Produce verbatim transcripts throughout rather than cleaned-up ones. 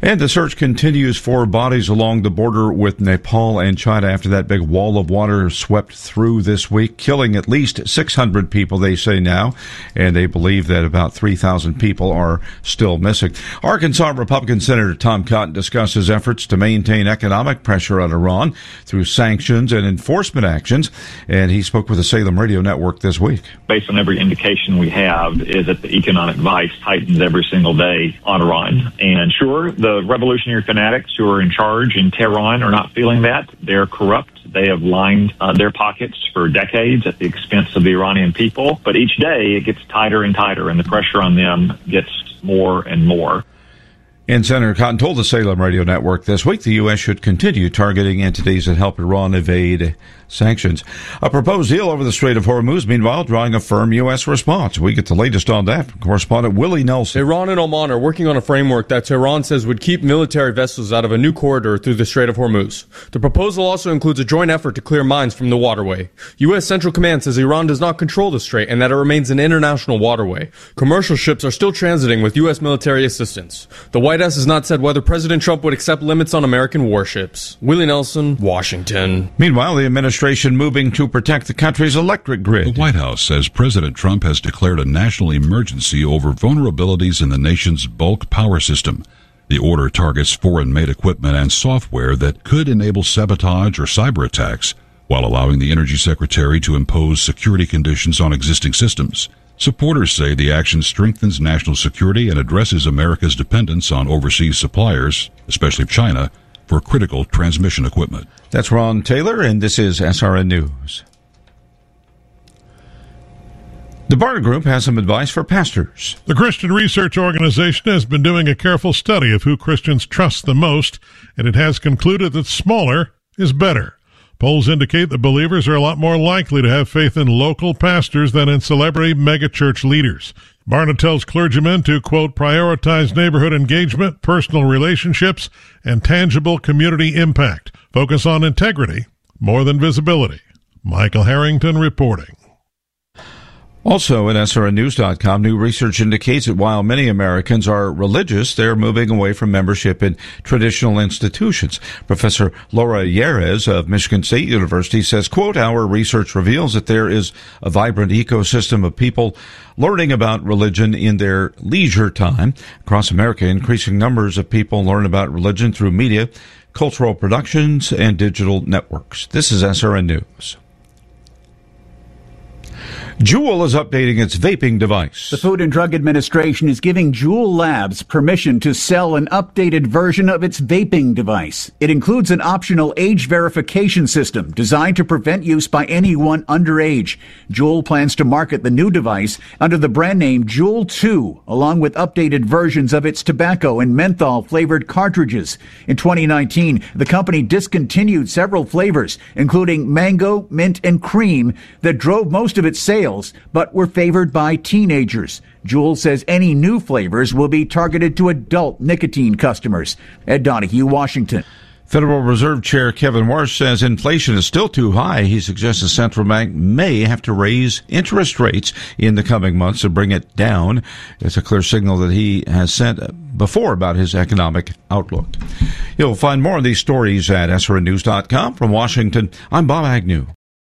And the search continues for bodies along the border with Nepal and China after that big wall of water swept through this week, killing at least six hundred people, they say now, and they believe that about three thousand people are still missing. Arkansas Republican Senator Tom Cotton discusses efforts to maintain economic pressure on Iran through sanctions and enforcement actions, and he spoke with the Salem Radio Network this week. Based on every indication we have is that the economic vice tightens every single day on Iran. And sure, the The revolutionary fanatics who are in charge in Tehran are not feeling that. They're corrupt. They have lined uh, their pockets for decades at the expense of the Iranian people. But each day it gets tighter and tighter, and the pressure on them gets more and more. And Senator Cotton told the Salem Radio Network this week the U S should continue targeting entities that help Iran evade sanctions. A proposed deal over the Strait of Hormuz, meanwhile, drawing a firm U S response. We get the latest on that from correspondent Willie Nelson. Iran and Oman are working on a framework that Tehran says would keep military vessels out of a new corridor through the Strait of Hormuz. The proposal also includes a joint effort to clear mines from the waterway. U S Central Command says Iran does not control the strait and that it remains an international waterway. Commercial ships are still transiting with U S military assistance. The White House has not said whether President Trump would accept limits on American warships. Willie Nelson, Washington. Meanwhile, the administration moving to protect the country's electric grid. The White House says President Trump has declared a national emergency over vulnerabilities in the nation's bulk power system. The order targets foreign-made equipment and software that could enable sabotage or cyber attacks, while allowing the Energy Secretary to impose security conditions on existing systems. Supporters say the action strengthens national security and addresses America's dependence on overseas suppliers, especially China, for critical transmission equipment. That's Ron Taylor, and this is S R N News. The Barna Group has some advice for pastors. The Christian Research Organization has been doing a careful study of who Christians trust the most, and it has concluded that smaller is better. Polls indicate that believers are a lot more likely to have faith in local pastors than in celebrity megachurch leaders. Barna tells clergymen to, quote, prioritize neighborhood engagement, personal relationships, and tangible community impact. Focus on integrity more than visibility. Michael Harrington reporting. Also at S R N news dot com, new research indicates that while many Americans are religious, they're moving away from membership in traditional institutions. Professor Laura Yerez of Michigan State University says, quote, our research reveals that there is a vibrant ecosystem of people learning about religion in their leisure time. Across America, increasing numbers of people learn about religion through media, cultural productions, and digital networks. This is S R N News. Juul is updating its vaping device. The Food and Drug Administration is giving Juul Labs permission to sell an updated version of its vaping device. It includes an optional age verification system designed to prevent use by anyone underage. Juul plans to market the new device under the brand name Juul two, along with updated versions of its tobacco and menthol-flavored cartridges. In twenty nineteen, the company discontinued several flavors, including mango, mint, and cream, that drove most of its sales, but were favored by teenagers. Juul says any new flavors will be targeted to adult nicotine customers. Ed Donahue, Washington. Federal Reserve Chair Kevin Warsh says inflation is still too high. He suggests the central bank may have to raise interest rates in the coming months to bring it down. It's a clear signal that he has sent before about his economic outlook. You'll find more of these stories at S R N news dot com. From Washington, I'm Bob Agnew.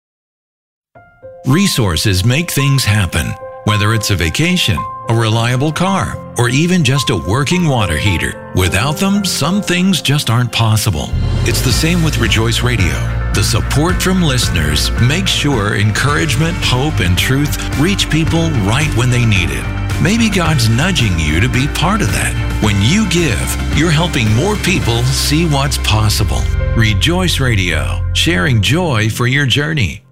Resources make things happen, whether it's a vacation, a reliable car, or even just a working water heater. Without them, some things just aren't possible. It's the same with Rejoice Radio. The support from listeners makes sure encouragement, hope, and truth reach people right when they need it. Maybe God's nudging you to be part of that. When you give, you're helping more people see what's possible. Rejoice Radio, sharing joy for your journey.